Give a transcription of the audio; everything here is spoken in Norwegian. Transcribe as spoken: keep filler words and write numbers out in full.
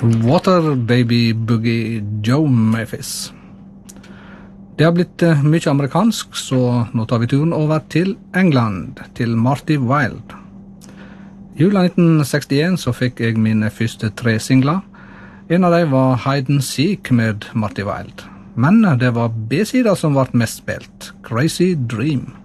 Water Baby Boogie Joe Maphis. Det har blitt uh, mye amerikansk, så nå tar vi turen over til England, til Marty Wilde. Jula nitten sekstien så fikk jeg mine første tre singler. En av dem var Hide and Seek med Marty Wilde. Men det var B-sida som var mest spilt, Crazy Dream.